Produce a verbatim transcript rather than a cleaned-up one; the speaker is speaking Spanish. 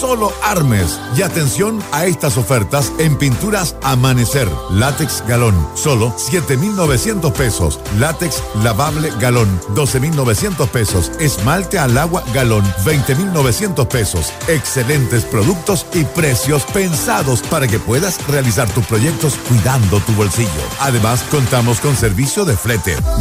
solo Armes. Y atención a estas ofertas en pinturas Amanecer. Látex galón, solo siete mil novecientos pesos. Látex lavable galón, doce mil novecientos pesos. Esmalte al agua galón, veinte mil novecientos pesos. Excelentes productos y precios pensados para que puedas realizar tus proyectos cuidando tu bolsillo. Además, contamos con servicio de flete.